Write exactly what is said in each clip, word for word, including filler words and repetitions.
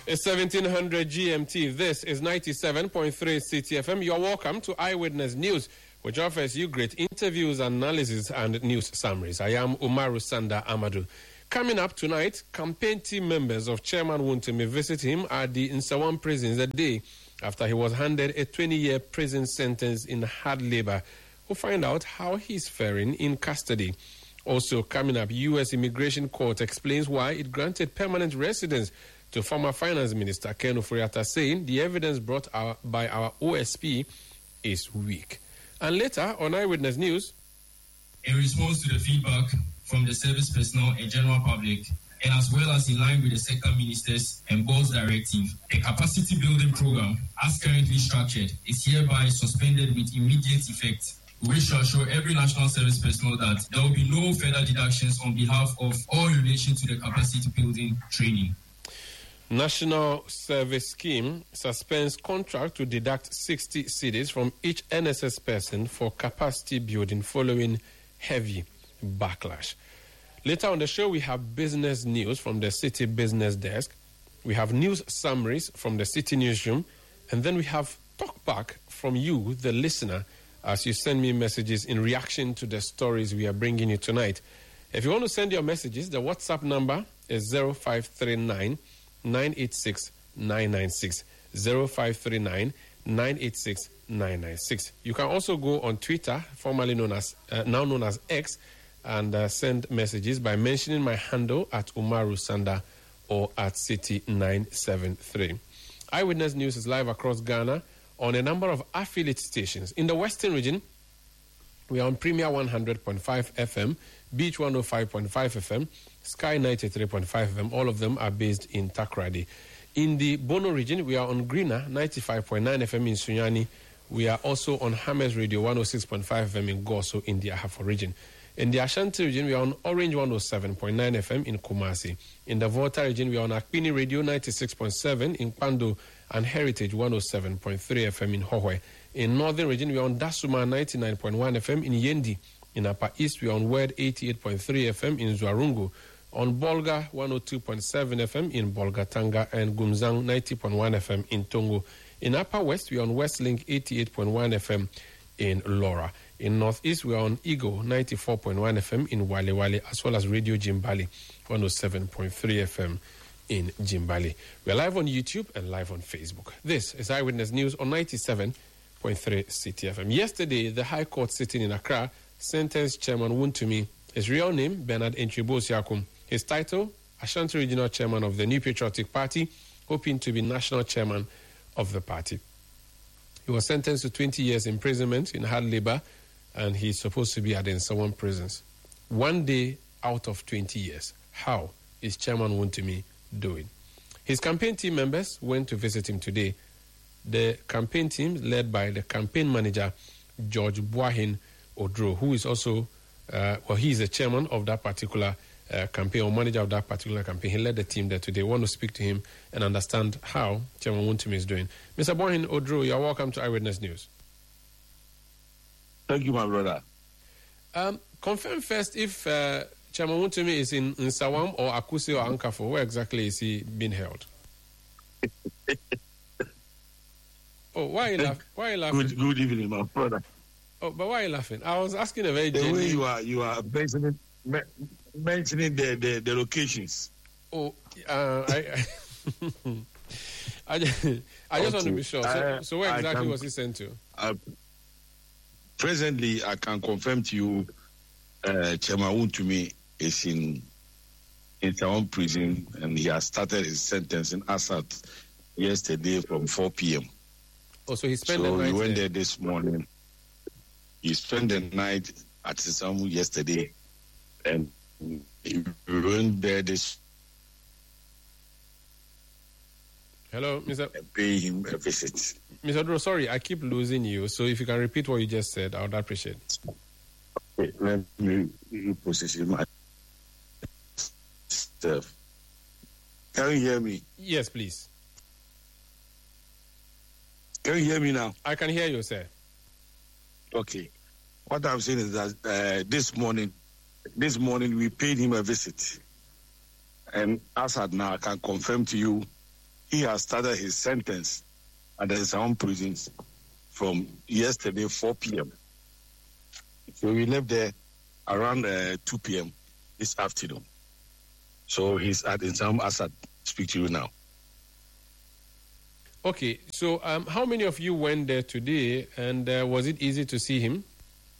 It's seventeen hundred G M T. This is ninety-seven point three City F M. You're welcome to Eyewitness News, which offers you great interviews, analysis, and news summaries. I am Umaru Sanda Amadou. Coming up tonight, campaign team members of Chairman Wontumi visit him at the Nsawam prison the day after he was handed a twenty-year prison sentence in hard labor. We'll find out how he's faring in custody. Also coming up, U S Immigration Court explains why it granted permanent residence to former Finance Minister Ken Ofori-Atta, saying the evidence brought our, by our O S P is weak. And later on Eyewitness News, in response to the feedback from the service personnel and general public, and as well as in line with the sector ministers and board's directive, a capacity building program, as currently structured, is hereby suspended with immediate effect. We wish to assure every national service personnel that there will be no further deductions on behalf of all in relation to the capacity building training. National Service Scheme suspends contract to deduct sixty cedis from each N S S person for capacity building following heavy backlash. Later on the show, we have business news from the City Business Desk. We have news summaries from the City Newsroom. And then we have talk back from you, the listener, as you send me messages in reaction to the stories we are bringing you tonight. If you want to send your messages, the WhatsApp number is zero five three nine, nine eight six, nine nine six. zero five three nine, nine eight six, nine nine six. You can also go on Twitter, formerly known as, uh, now known as X, and uh, send messages by mentioning my handle at Umaru Sanda or at City nine seven three. Eyewitness News is live across Ghana on a number of affiliate stations. In the Western region, we are on Premier one hundred point five F M, Beach one oh five point five F M, Sky ninety-three point five F M. All of them are based in Takoradi. In the Bono region, we are on Greener ninety-five point nine F M in Sunyani. We are also on Hammers Radio one oh six point five F M in Goso in the Ahafo region. In the Ashanti region, we are on Orange one oh seven point nine F M in Kumasi. In the Volta region, we are on Akpini Radio ninety-six point seven in Pando and Heritage one oh seven point three F M in Hohwe. In Northern region, we are on Dasuma ninety-nine point one F M in Yendi. In Upper East, we are on Word eighty-eight point three F M in Zwarungu. On Bolga one oh two point seven F M in Bolgatanga and Gumzang ninety point one F M in Tongo. In Upper West, we are on Westlink eighty-eight point one F M in Laura. In Northeast, we are on Eagle ninety-four point one F M in Wale Wale, as well as Radio Jimbali one oh seven point three F M in Jimbali. We are live on YouTube and live on Facebook. This is Eyewitness News on ninety-seven point three City F M. Yesterday, the High Court sitting in Accra sentenced Chairman Wontumi, his real name, Bernard Enchibo-Siakum, his title, Ashanti Regional Chairman of the New Patriotic Party, hoping to be National Chairman of the party. He was sentenced to twenty years imprisonment in hard labor, and he's supposed to be at Nsawam prisons. One day out of twenty years. How is Chairman Wontumi doing? His campaign team members went to visit him today. The campaign team, led by the campaign manager, George Boahin Odro, who is also, uh, well, he's the chairman of that particular uh, campaign, or manager of that particular campaign. He led the team there today. We want to speak to him and understand how Chairman Wontumi is doing. Mister Boahin Odro, you're welcome to Eyewitness News. Thank you, my brother. Um, confirm first if uh, Chairman Wontumi is in Nsawam or Akuse or Ankafo. Where exactly is he being held? Oh, why are you, laugh- why are you laughing? Good, good evening, my brother. Oh, but why are you laughing? I was asking a very the genuine... way you are, you are mentioning, me, mentioning the, the, the locations. Oh, uh, I, I just, I just okay. want to be sure. So, I, so where exactly can, was he sent to? Uh, presently, I can confirm to you, uh, Chairman Wontumi is in in Nsawam prison, and he has started his sentence in Assad yesterday from four p.m. Oh, so he spent so the night we went there. there this morning. He spent the night at Nsawam yesterday, and he went there this. Hello, Mister And pay him a visit. Mister Odro, sorry, I keep losing you. So if you can repeat what you just said, I would appreciate it. Okay, let me reposition myself. Can you hear me? Yes, please. Can you hear me now? I can hear you, sir. Okay. What I'm saying is that uh, this morning, this morning we paid him a visit. And as at now, I can confirm to you he has started his sentence at the Nsawam prisons from yesterday, four p.m. So we left there around uh, two p.m. this afternoon. So he's at Nsawam as I speak to you now. Okay, so um, how many of you went there today, and uh, was it easy to see him?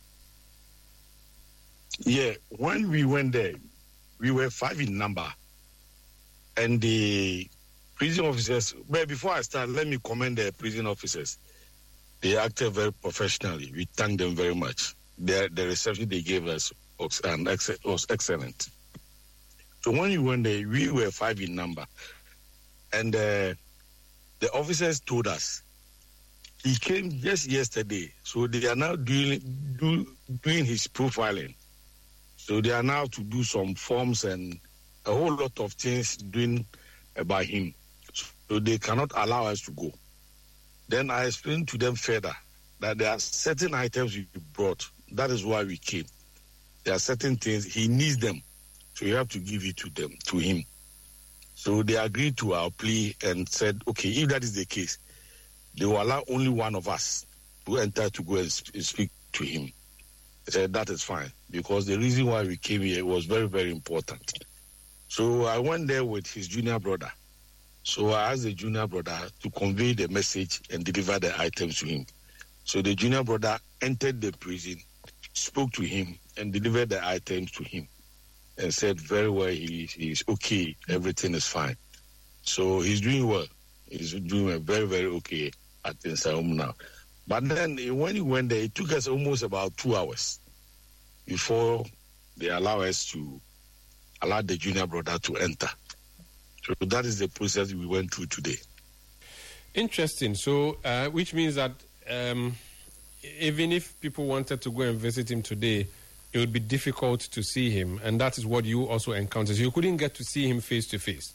Yeah, when we went there, we were five in number. And the prison officers, well, before I start, let me commend the prison officers. They acted very professionally. We thank them very much. The, the reception they gave us was, um, was excellent. So when we went there, we were five in number. And uh, the officers told us he came just yesterday. So they are now doing, do, doing his profiling. So they are now to do some forms and a whole lot of things doing about him. So they cannot allow us to go. Then I explained to them further that there are certain items you brought. That is why we came. There are certain things, he needs them. So you have to give it to them, to him. So they agreed to our plea and said, okay, if that is the case, they will allow only one of us to enter to go and speak to him. I said, that is fine, because the reason why we came here was very, very important. So I went there with his junior brother. So I asked the junior brother to convey the message and deliver the items to him. So the junior brother entered the prison, spoke to him, and delivered the items to him, and said, very well, he, he's okay, everything is fine. So he's doing well. He's doing very, very okay at Nsawam now. But then when he went there, it took us almost about two hours before they allow us to allow the junior brother to enter. So that is the process we went through today. Interesting. So, uh, which means that um, even if people wanted to go and visit him today, it would be difficult to see him, and that is what you also encountered. So you couldn't get to see him face to face.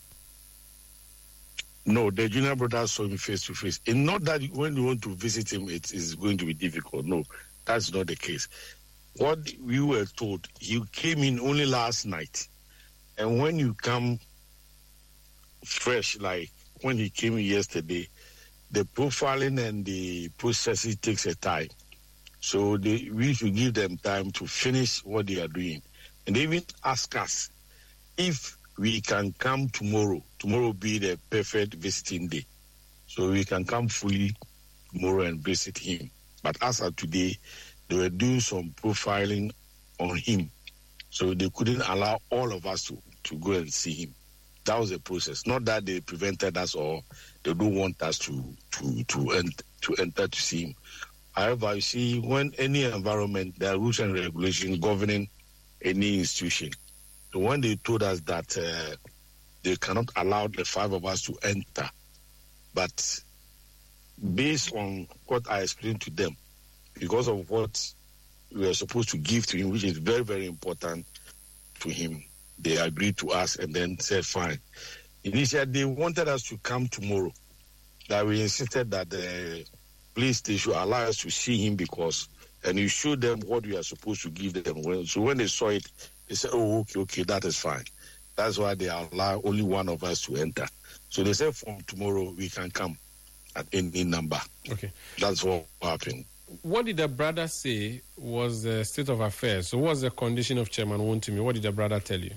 No, the junior brother saw him face to face. And not that when you want to visit him, it is going to be difficult. No, that's not the case. What we were told, he came in only last night. And when you come fresh, like when he came in yesterday, the profiling and the processing takes a time. So they, we should give them time to finish what they are doing. And they even ask us if we can come tomorrow. Tomorrow will be the perfect visiting day. So we can come fully tomorrow and visit him. But as of today, they were doing some profiling on him. So they couldn't allow all of us to, to go and see him. That was the process. Not that they prevented us or they don't want us to to to, ent- to enter to see him. However, you see, when any environment, there are rules and regulations governing any institution. So when they told us that uh, they cannot allow the five of us to enter, but based on what I explained to them, because of what we were supposed to give to him, which is very, very important to him, they agreed to us and then said, fine. Initially, they wanted us to come tomorrow. That we insisted that the police they should allow us to see him because, and you show them what we are supposed to give them. So when they saw it, they said, oh, okay, okay, that is fine. That's why they allow only one of us to enter. So they said from tomorrow we can come at any number. Okay. That's what happened. What did the brother say was the state of affairs? So what's the condition of Chairman Wontumi? What did the brother tell you?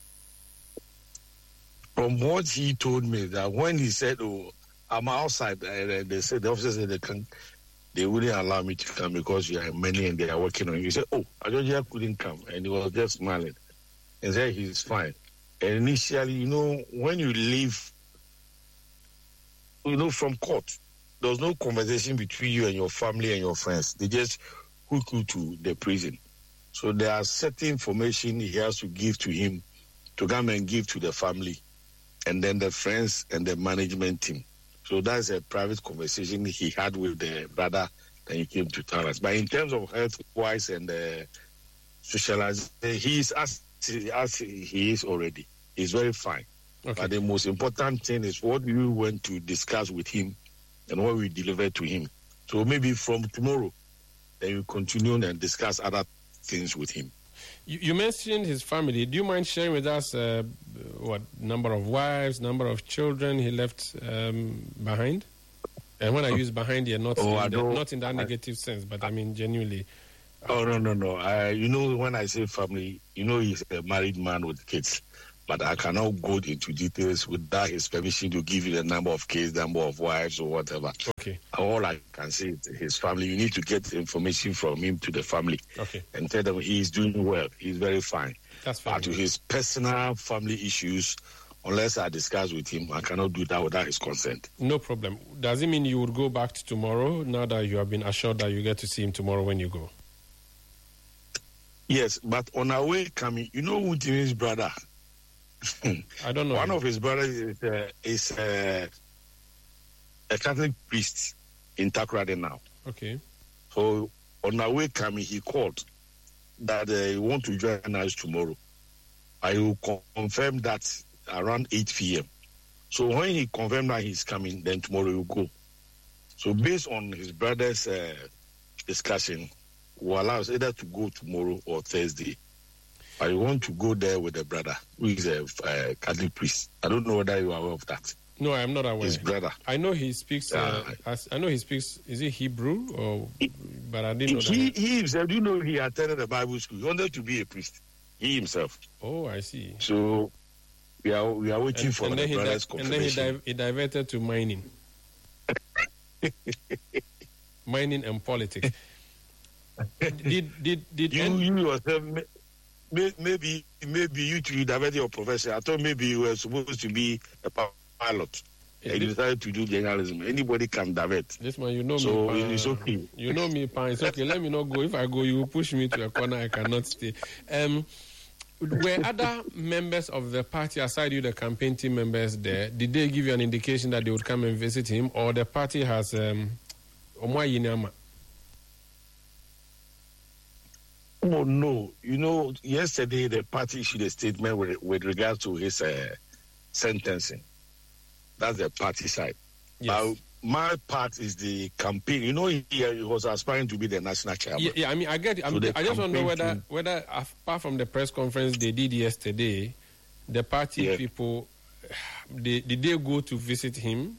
From what he told me, that when he said, oh, I'm outside, and they said, the officers said they can, they wouldn't allow me to come because you are many and they are working on you. He said, oh, Ajoja couldn't come. And he was just smiling. And said he's fine. And initially, you know, when you leave, you know, from court, there was no conversation between you and your family and your friends. They just hook you to the prison. So there are certain information he has to give to him to come and give to the family and then the friends and the management team. So that's a private conversation he had with the brother that he came to tell us. But in terms of health-wise and uh, socializing, he is as, as he is already. He's very fine. Okay. But the most important thing is what we went to discuss with him and what we delivered to him. So maybe from tomorrow, then we continue and discuss other things with him. You, you mentioned his family. Do you mind sharing with us uh, what number of wives, number of children he left um, behind? And when I use behind here, not oh, in the, not in that negative sense, but I mean genuinely. Oh no no no! I, you know, when I say family, you know he's a married man with kids, but I cannot go into details without his permission to give you the number of kids, number of wives, or whatever. Okay. All I can say is his family. You need to get information from him to the family. Okay. And tell them he's doing well. He's very fine. That's fair. But to his personal family issues, unless I discuss with him, I cannot do that without his consent. No problem. Does it mean you would go back to tomorrow now that you have been assured that you get to see him tomorrow when you go? Yes, but on our way coming, you know Wuntimi's brother? I don't know. One him. of his brothers is, uh, is uh, a Catholic priest in Takoradi now. Okay. So on our way coming, he called that uh, he want to join us tomorrow. I will co- confirm that around eight p.m. So when he confirmed that he's coming, then tomorrow he will go. So based on his brother's uh, discussion, will allow us either to go tomorrow or Thursday. I want to go there with the brother, who is a uh, Catholic priest. I don't know whether you are aware of that. No, I am not aware. His brother. I know he speaks. Uh, uh, I know he speaks. Is it Hebrew or? He, but I didn't know he, that. He himself. Do you know he attended a Bible school? He wanted to be a priest. He himself. Oh, I see. So we are we are waiting and, for and the then brother's di- And then he, confirmation. di- he diverted to mining, mining and politics. did did did you N- you yourself may, maybe maybe you two diverted your profession. I thought maybe you were supposed to be a pilot. Yeah, and you this- decided to do journalism. Anybody can divert. This man, you know So me. Pa. it's okay. You know me, pa. It's okay. Let me not go. If I go, you will push me to a corner. I cannot stay. Um, were other members of the party aside you, the campaign team members there? Did they give you an indication that they would come and visit him, or the party has um, Omwa Yinyama? Oh no! You know, yesterday the party issued a statement with, with regards to his uh, sentencing. That's the party side. Yes. Uh, my part is the campaign. You know, he, he was aspiring to be the national chairman. Yeah, yeah, I mean, I get it. I'm, So the I just want to know whether, campaign whether, apart from the press conference they did yesterday, the party Yeah. people, they, did they go to visit him?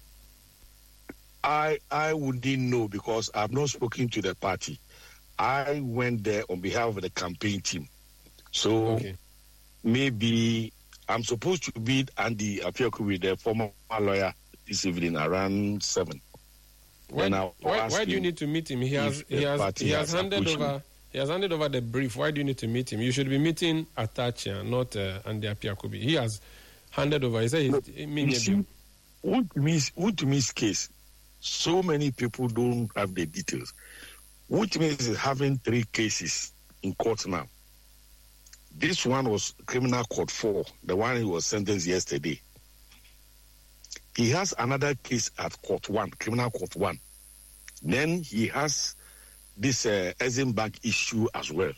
I I wouldn't know because I've not spoken to the party. I went there on behalf of the campaign team. So Okay. maybe I'm supposed to be Andy Apioku with the former lawyer this evening around seven. Why, Then I'll why, ask why do you him need to meet him? He has if the he has party he has has handed approached over me. he has handed over the brief. Why do you need to meet him? You should be meeting Atachia, not uh, Andy Apiakubi. He has handed over. He said he's No, he mean You a see, bill. Wontimi's Wontimi's case, so many people don't have the details. Wontimi is having three cases in court now. This one was criminal court four, the one he was sentenced yesterday. He has another case at court one, criminal court one. Then he has this uh, Exim Bank issue as well.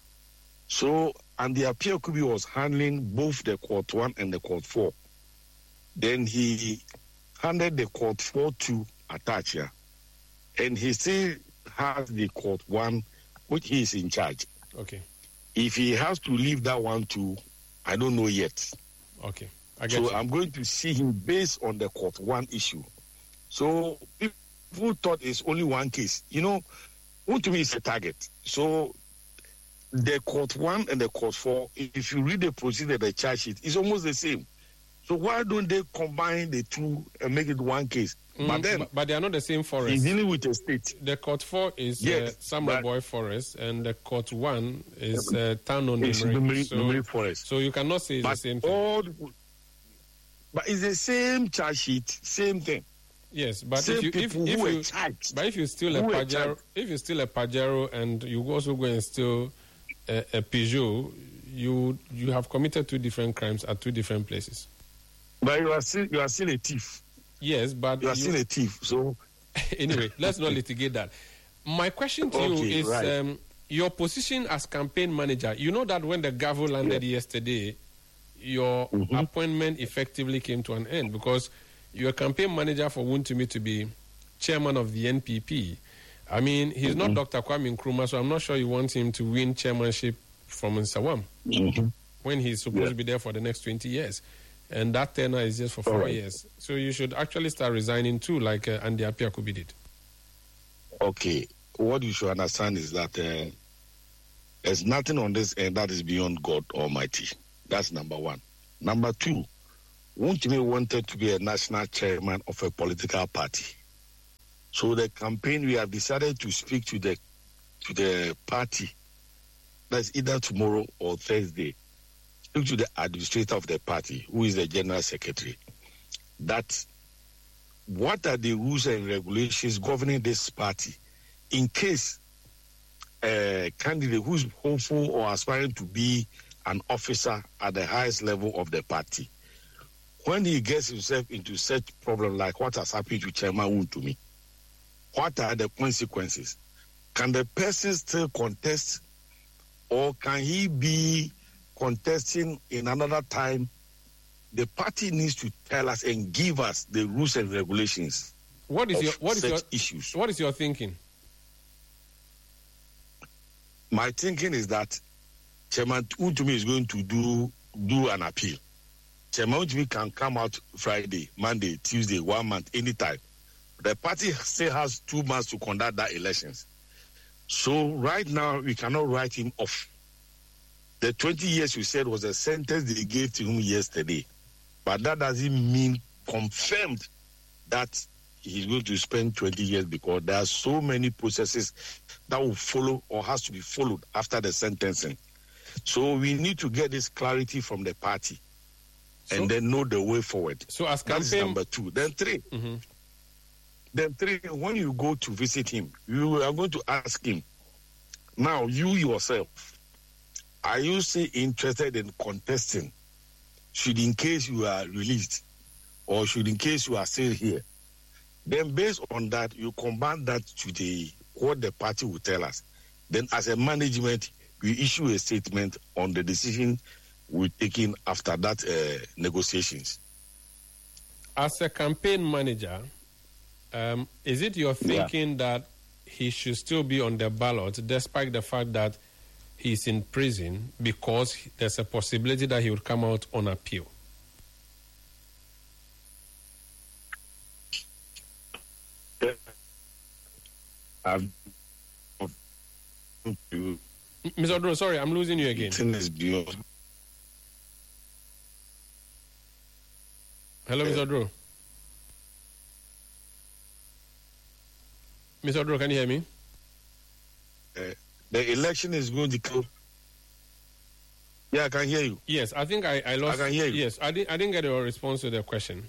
So, and the appeal could be was handling both the court one and the court four. Then he handed the court four to Atachia, and he still has the court one, which he is in charge. Okay, If he has to leave that one to, I don't know yet. okay, I get So you. I'm going to see him based on the court one issue. So people thought it's only one case. You know, what to me is a target. So the court one and the court four, if you read the procedure, the charge sheet, it's almost the same. So why don't they combine the two and make it one case? Mm, but then but, but they are not the same he's forest. dealing with a state. The court four is Yes, uh, Samra but- Boy Forest, and the court one is uh, Town on It's Nimri. Numeri, So, Numeri Forest. so you cannot say it's But the same thing. all, the- but it's the same charge sheet, same thing. Yes, but same if you if, people if who you were charged. but if you steal a Who were Pajero, charged. if you steal a Pajero and you also go and steal a, a Peugeot, you you have committed two different crimes at two different places. But you are still you are still a thief. Yes, but You are you- still a thief. So anyway, let's not litigate that. My question to you Okay, is right. um, your position as campaign manager. You know that when the gavel landed yesterday, your Mhm. appointment effectively came to an end because you're a campaign manager for Wontimi to be chairman of the N P P. I mean, he's not Doctor Kwame Nkrumah, so I'm not sure you want him to win chairmanship from Nsawam mm-hmm. when he's supposed yeah. to be there for the next twenty years. And that tenure is just for four right. years. So you should actually start resigning too, like uh, Andy Apiakubi did. Okay. What you should understand is that uh, there's nothing on this end that is beyond God Almighty. That's number one. Number two, Wontumi wanted to be a national chairman of a political party. So the campaign, we have decided to speak to the to the party. That's either tomorrow or Thursday. Speak to the administrator of the party, who is the general secretary. That what are the rules and regulations governing this party in case a candidate who's hopeful or aspiring to be an officer at the highest level of the party, when he gets himself into such problem like what has happened to Chairman Wontumi, what are the consequences? Can the person still contest, or can he be contesting in another time? The party needs to tell us and give us the rules and regulations. What is of your what is such your issues? What is your thinking? My thinking is that Chairman Wontumi is going to do do an appeal. Chairman Wontumi can come out Friday, Monday, Tuesday, one month, anytime. The party still has two months to conduct that elections. So right now, we cannot write him off. The twenty years you said was a sentence they gave to him yesterday. But that doesn't mean confirmed that he's going to spend twenty years, because there are so many processes that will follow or has to be followed after the sentencing. So we need to get this clarity from the party so, and then know the way forward. So as campaign, that's number two. Then three. Mm-hmm. Then three, when you go to visit him, you are going to ask him, now you yourself, are you still interested in contesting? Should in case you are released, or should in case you are still here? Then based on that, you combine that to the what the party will tell us. Then as a management, we issue a statement on the decision we're taking after that uh, negotiations. As a campaign manager, um, is it your thinking yeah. that he should still be on the ballot despite the fact that he's in prison, because there's a possibility that he would come out on appeal? Um, Mister Odro, sorry, I'm losing you again. Hello, Mister Odro. Mister Odro, can you hear me? Uh, the election is going to go. Yeah, I can hear you. Yes, I think I, I lost. I can hear you. Yes, I didn't. I didn't get your response to the question.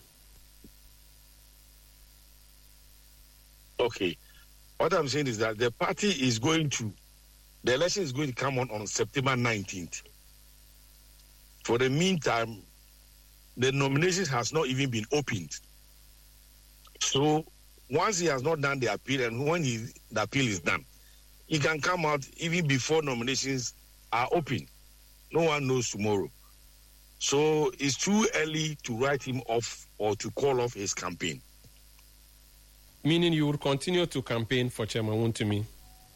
Okay, what I'm saying is that the party is going to, the election is going to come on on September nineteenth. For the meantime, the nominations has not even been opened. So once he has not done the appeal, and when he, the appeal is done, he can come out even before nominations are open. No one knows tomorrow. So it's too early to write him off or to call off his campaign. Meaning you would continue to campaign for Chairman Wontumi?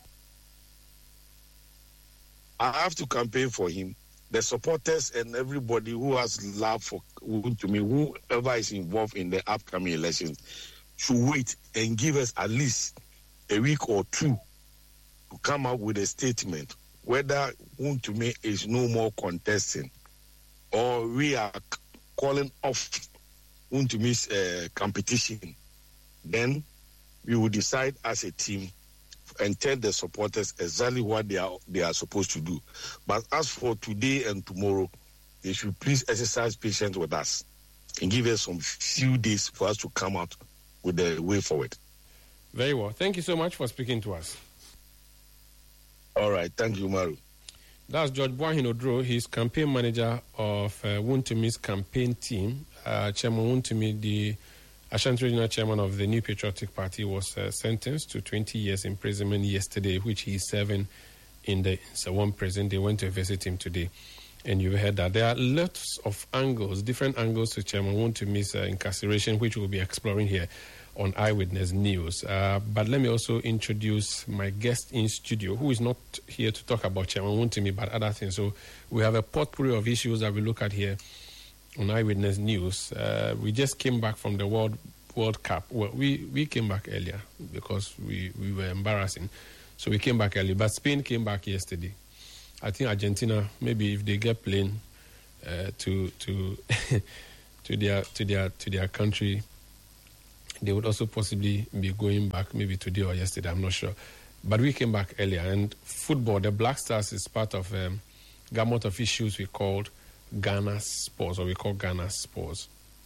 I have to campaign for him. The supporters and everybody who has love for Wontumi, whoever is involved in the upcoming elections, should wait and give us at least a week or two to come up with a statement whether Wontumi is no more contesting or we are calling off Wontumi's uh, competition. Then we will decide as a team and tell the supporters exactly what they are they are supposed to do. But as for today and tomorrow, they should please exercise patience with us and give us some few days for us to come out with the way forward. Very well. Thank you so much for speaking to us. All right. Thank you, Maru. That's George Boahin Odro. He's campaign manager of uh, Wontumi's campaign team. Uh, Chairman Wontumi, the Ashanti Regional Chairman of the New Patriotic Party, was uh, sentenced to twenty years imprisonment yesterday, which he is serving in the Nsawam prison. They went to visit him today. And you've heard that. There are lots of angles, different angles to Chairman Wontumi's uh, incarceration, which we'll be exploring here on Eyewitness News. Uh, but let me also introduce my guest in studio, who is not here to talk about Chairman Wontumi, but other things. So we have a potpourri of issues that we look at here on Eyewitness News. Uh, we just came back from the World World Cup. Well, we, we came back earlier because we, we were embarrassing. So we came back early. But Spain came back yesterday. I think Argentina, maybe if they get plane uh, to to to their to their to their country, they would also possibly be going back maybe today or yesterday. I'm not sure, but we came back earlier. And football, the Black Stars is part of um, gamut of issues we called Ghana Sports, or we call Ghana Sports.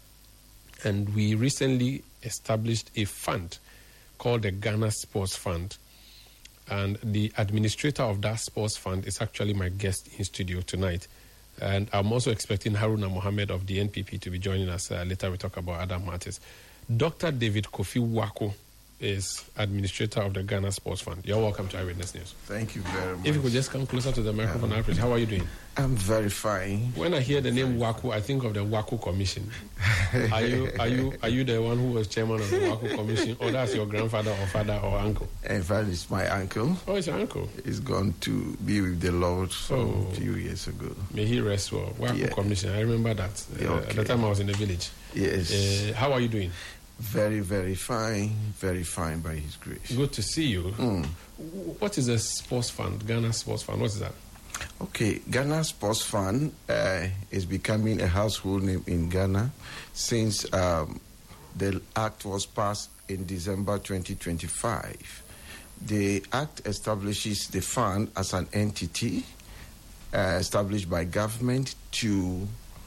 And we recently established a fund called the Ghana Sports Fund. And the administrator of that sports fund is actually my guest in studio tonight. And I'm also expecting Haruna Mohammed of the N P P to be joining us. Uh, later we talk about other matters. Doctor David Kofi Wako is administrator of the Ghana Sports Fund. You're welcome to Eyewitness News. Thank you very much. If you could just come closer to the microphone, um, how are you doing? I'm very fine. When I hear the name Wako, I think of the Wako Commission. Are you are you are you the one who was chairman of the Wako Commission, or that's your grandfather or father or uncle? In fact, it's my uncle. Oh, it's your uncle. He's gone to be with the Lord oh. a few years ago. May he rest well. Wako yeah. Commission. I remember that uh, okay. at the time I was in the village. Yes. Uh, how are you doing? Very, very fine. Very fine by His grace. Good to see you. Mm. What is a sports fund? Ghana Sports Fund. What is that? Okay, Ghana Sports Fund uh, is becoming a household name in Ghana since um, the Act was passed in December twenty twenty-five. The Act establishes the fund as an entity uh, established by government to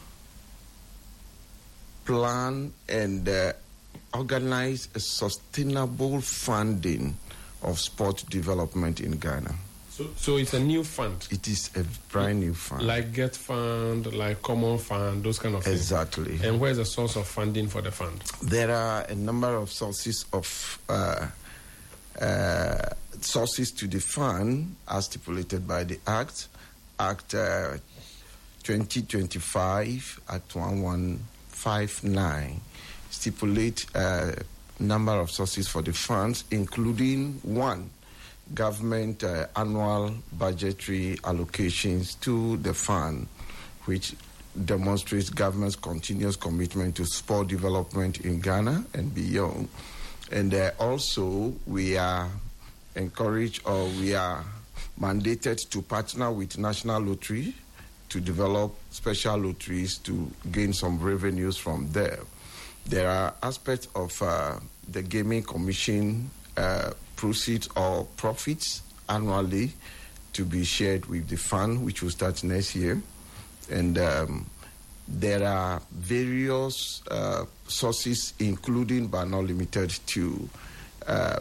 plan and uh, organize a sustainable funding of sport development in Ghana. So, so it's a new fund? It is a brand new fund. Like Get Fund, like Common Fund, those kind of things? Exactly. And where's the source of funding for the fund? There are a number of sources of uh, uh, sources to the fund as stipulated by the Act. Act uh, twenty twenty-five, Act eleven fifty-nine, stipulate a number of sources for the funds, including one, government uh, annual budgetary allocations to the fund, which demonstrates government's continuous commitment to sport development in Ghana and beyond. And uh, also, we are encouraged or we are mandated to partner with National Lottery to develop special lotteries to gain some revenues from there. There are aspects of uh, the Gaming Commission uh, proceeds or profits annually to be shared with the fund, which will start next year. And um, there are various uh, sources, including but not limited to uh,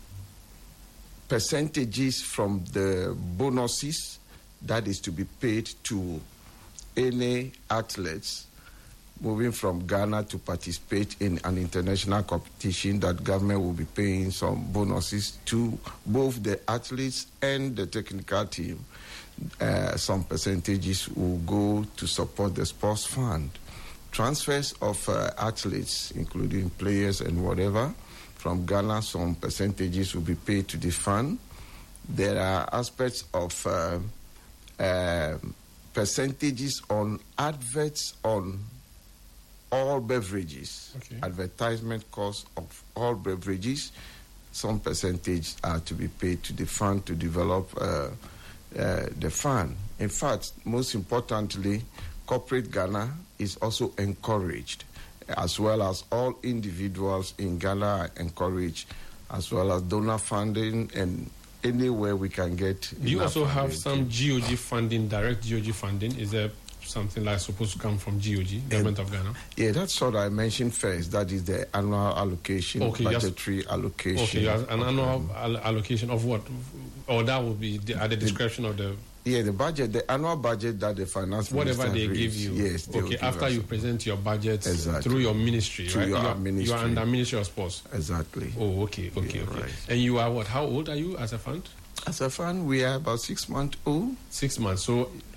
percentages from the bonuses that is to be paid to any athletes moving from Ghana to participate in an international competition. That government will be paying some bonuses to both the athletes and the technical team. Uh, some percentages will go to support the sports fund. Transfers of uh, athletes, including players and whatever, from Ghana, some percentages will be paid to the fund. There are aspects of uh, uh, percentages on adverts on all beverages, okay. advertisement costs of all beverages. Some percentage are to be paid to the fund to develop uh, uh, the fund. In fact, most importantly, corporate Ghana is also encouraged, as well as all individuals in Ghana are encouraged, as well as donor funding and anywhere we can get. Do you also have some G O G funding, direct G O G funding? Is there something like supposed to come from G O G, Government um, of Ghana? Yeah, that's what I mentioned first. That is the annual allocation, okay, budgetary yes. allocation. Okay, yes. An annual all- allocation of what? Or that will be the, at the discretion the, of the... Yeah, the budget, the annual budget that the finance Whatever they reads, give you. Yes, they okay, after you present your budget exactly. through your ministry, through right? Your you, are, ministry. you are under Ministry of Sports. Exactly. Oh, okay, okay, yeah, okay. Right. And you are what? How old are you as a fund? As a fund, we are about six months old. Six months. So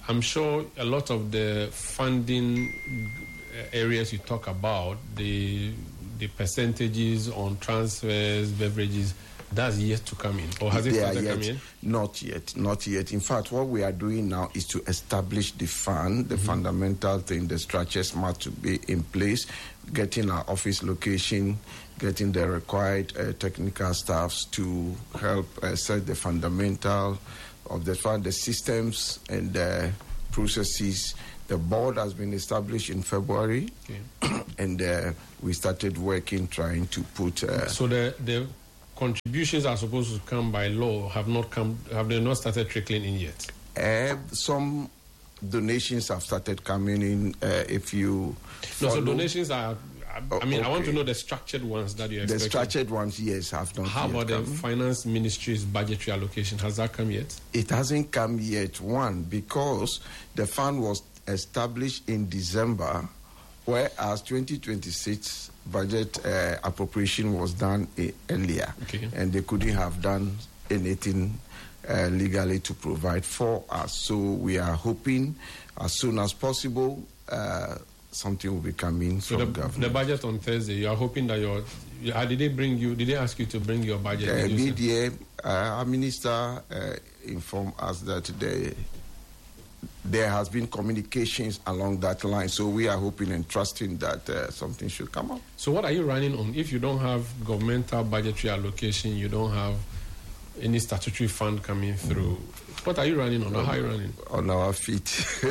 I'm sure a lot of the funding areas you talk about, the the percentages on transfers, beverages, that's yet to come in, or has it They started are yet, coming in? Not yet, not yet. In fact, what we are doing now is to establish the fund, the mm-hmm. fundamental thing, the structures must to be in place, getting our office location, getting the required uh, technical staffs to help uh, set the fundamental of the fund, the systems and the processes. The board has been established in February, okay. and uh, we started working, trying to put... Uh, so the, the contributions are supposed to come by law, have not come, have they not started trickling in yet? Uh, some donations have started coming in. Uh, if you No, so donations are... I, oh, I mean, okay. I want to know the structured ones that you expect. The structured ones, yes, have not How yet about come. the Finance Ministry's budgetary allocation? Has that come yet? It hasn't come yet, one, because the fund was established in December, whereas twenty twenty-six budget uh, appropriation was done uh, earlier, okay. and they couldn't have done anything uh, legally to provide for us. So we are hoping as soon as possible uh, something will be coming so from the, government. the budget on Thursday, you are hoping that your... Uh, did they bring you... Did they ask you to bring your budget? The media, uh, our minister uh, informed us that they... there has been communications along that line, so we are hoping and trusting that uh, something should come up. So what are you running on? If you don't have governmental budgetary allocation, you don't have any statutory fund coming through, what are you running on? Or how are you running? On our feet.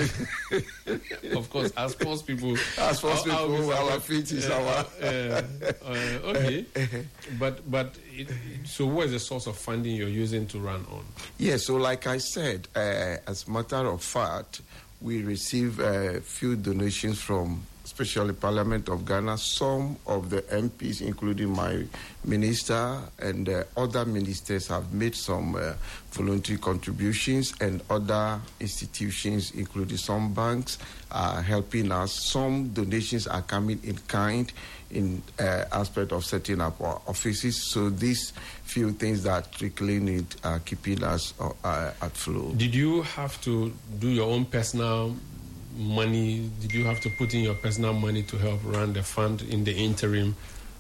Of course, as sports people. As sports people, our, our feet is uh, our... Uh, uh, okay. but, but it, so what is the source of funding you're using to run on? Yeah, so like I said, uh, as a matter of fact, we receive a few donations from especially Parliament of Ghana, some of the M Ps, including my minister and uh, other ministers, have made some uh, voluntary contributions, and other institutions, including some banks, are helping us. Some donations are coming in kind in uh, aspect of setting up our offices. So these few things that are trickling in are keeping us uh, at flow. Did you have to do your own personal money? Did you have to put in your personal money to help run the fund in the interim,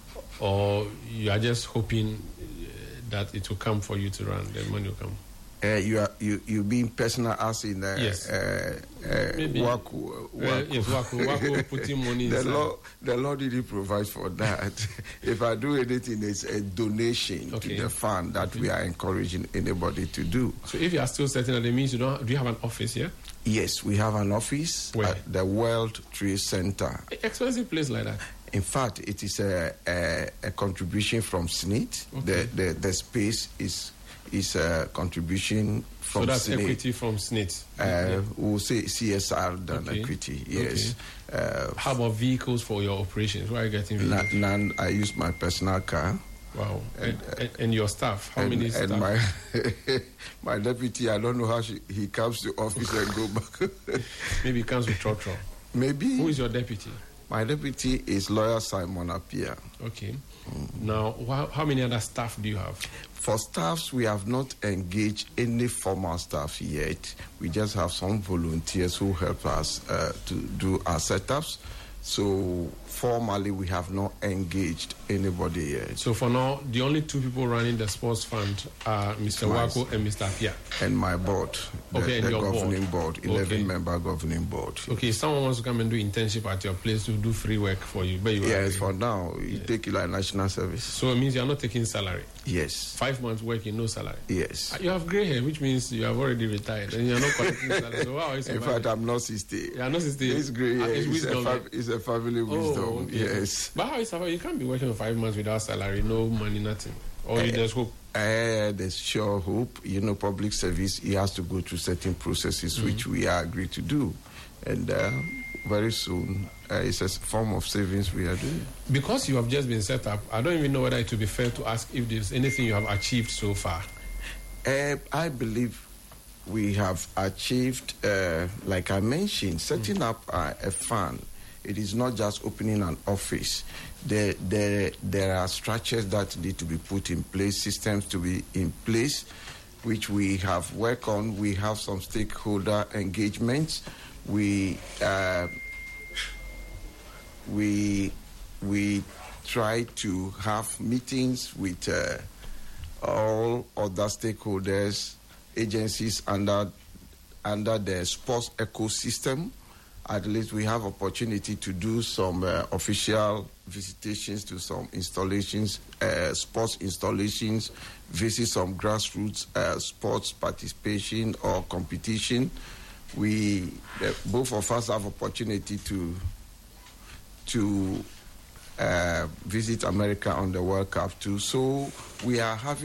or you are just hoping that it will come for you to run, the money will come? Uh, you are you you being personal as in uh, yes. uh, uh, Maybe. Waku, Waku. Uh, yes, Waku, Waku putting money the inside. Lord, the Lord didn't provide for that. If I do anything, it's a donation okay. to the fund that okay. we are encouraging anybody to do. So if you are still setting that, it means you don't. Do you have an office here? Yes, we have an office Where? at the World Trade Center. Expensive place like that. In fact, it is a a, a contribution from S N I T. Okay. The, the the space is is a contribution from so that's S N I T. Equity from S N I T. Uh, yeah. We'll say C S R than okay. equity, yes. Okay. Uh, How about vehicles for your operations? Where are you getting vehicles? None. I use my personal car. Wow. And, and, and your staff? How and, many and staff? My, my deputy, I don't know how she, he comes to office and go back. Maybe he comes with trotro. Maybe. Who is your deputy? My deputy is lawyer Simon Appiah. Okay. Mm. Now, wh- how many other staff do you have? For staffs, we have not engaged any formal staff yet. We just have some volunteers who help us uh, to do our setups. So formally, we have not engaged anybody yet. So for now, the only two people running the sports fund are Mister Wako and Mister Appiah. And my board, the, okay, and the your governing board, board eleven-member okay. governing board. Okay, if someone wants to come and do internship at your place to do free work for you, but you yes, for now, you yeah. take it like national service. So it means you are not taking salary? Yes. Five months working, no salary? Yes. You have grey hair, which means you have already retired and you are not collecting salary. So how is In fact, I'm not sixty. You are not sixty. This grey hair is is, a is a family wisdom. Oh, okay. Yes. But how is it? You can't be working for five months without salary, no money, nothing. Or you uh, just hope? Uh, there's sure hope. You know, public service, he has to go through certain processes, mm-hmm. which we are agreed to do. And uh, very soon, uh, it's a form of savings we are doing. Because you have just been set up, I don't even know whether it would be fair to ask if there's anything you have achieved so far. Uh, I believe we have achieved, uh, like I mentioned, setting mm-hmm. up uh, a fund. It is not just opening an office. There, there, there are structures that need to be put in place, systems to be in place, which we have worked on. We have some stakeholder engagements. We uh, we we try to have meetings with uh, all other stakeholders, agencies under under the sports ecosystem. At least we have opportunity to do some uh, official visitations to some installations, uh, sports installations, visit some grassroots uh, sports participation or competition. We, uh, both of us have opportunity to to uh, visit America on the World Cup too. So we are having